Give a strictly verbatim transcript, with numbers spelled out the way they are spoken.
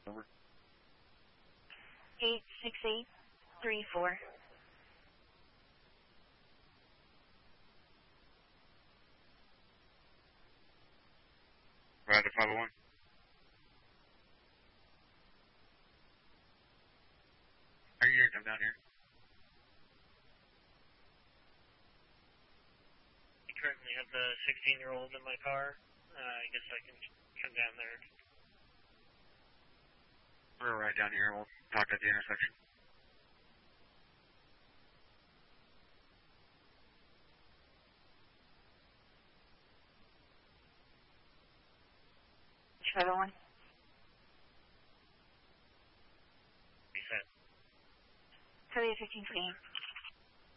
Over. eight six eight three four. Roger, five oh one. Are you here? Come down here. I currently have the sixteen-year-old in my car. Uh, I guess I can come down there. We're right down here. We'll talk at the intersection. five oh one. Be set. Cody fifteen twenty-eight.